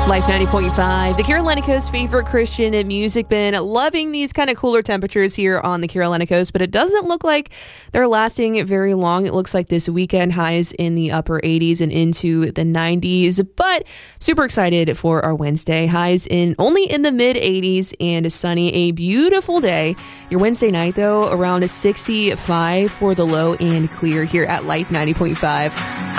Life 90.5, the Carolina Coast favorite Christian music band. Loving these kind of cooler temperatures here on the Carolina Coast, but it doesn't look like they're lasting very long. It looks like this weekend highs in the upper 80s and into the 90s, but super excited for our Wednesday. Highs only in the mid 80s and sunny. A beautiful day. Your Wednesday night, though, around 65 for the low and clear here at Life 90.5.